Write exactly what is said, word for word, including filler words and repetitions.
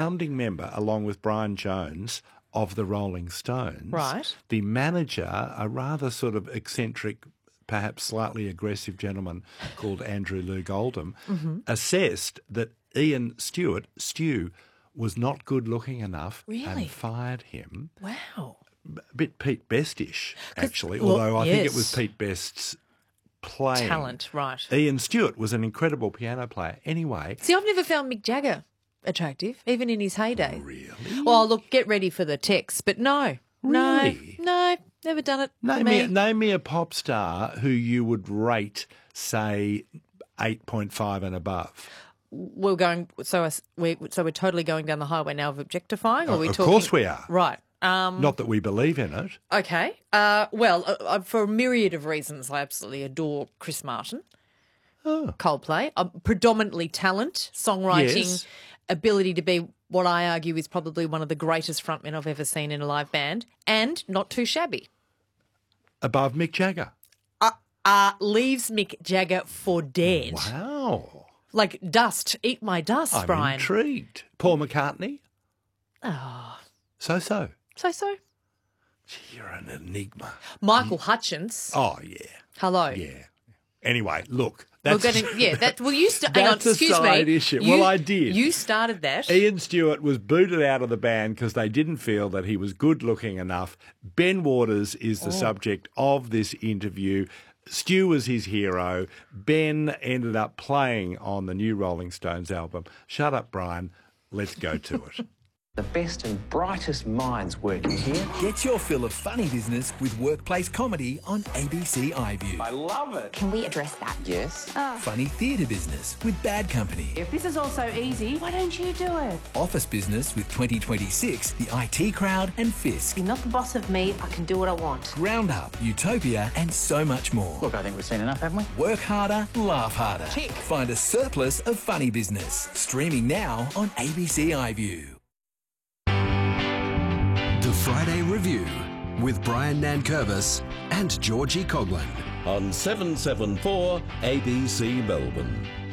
founding member, along with Brian Jones, of the Rolling Stones. Right. The manager, a rather sort of eccentric, perhaps slightly aggressive gentleman called Andrew Loog Oldham, mm-hmm. assessed that Ian Stewart, Stu, was not good looking enough Really? and fired him. Wow. A bit Pete Bestish, actually, well, although I yes. think it was Pete Best's playing. Talent, right. Ian Stewart was an incredible piano player. Anyway. See, I've never found Mick Jagger attractive, even in his heyday. Really? Well, look, get ready for the text, but no. Really? No, no, never done it for Name me. me, name me a pop star who you would rate, say, eight point five and above. We're going, so us- we so we're totally going down the highway now of objectifying? Or are we Of talking, course we are. Right. Um, Not that we believe in it. okay. Uh, well, uh, uh, for a myriad of reasons, I absolutely adore Chris Martin. Oh. Coldplay. Uh, predominantly talent, songwriting, Yes. ability to be what I argue is probably one of the greatest frontmen I've ever seen in a live band, and not too shabby. Above Mick Jagger. Uh, uh, leaves Mick Jagger for dead. Wow. Like dust. Eat my dust, I'm Brian. intrigued. Paul McCartney? Oh, So-so. so so. Gee, you're an enigma. Michael Hutchins. Oh, yeah. Hello. Yeah. Anyway, look. We're That's, going to, yeah, that, well, you st- hang on, that's a excuse side me. issue. You- Well, I did. You started that. Ian Stewart was booted out of the band because they didn't feel that he was good looking enough. Ben Waters is the Oh. subject of this interview. Stu was his hero. Ben ended up playing on the new Rolling Stones album. Shut up, Brian. Let's go to it. The best and brightest minds working here. Get your fill of funny business with workplace comedy on A B C iView. I love it. Can we address that? Yes. Funny theatre business with Bad Company. If this is all so easy, why don't you do it? Office business with twenty twenty-six, the I T Crowd and Fisk. You're not the boss of me. I can do what I want. Round Up, Utopia and so much more. Look, I think we've seen enough, haven't we? Work harder, laugh harder. Tick. Find a surplus of funny business. Streaming now on A B C iView. The Friday Review with Brian Nankervis and Georgie Coghlan on seven seven four A B C Melbourne.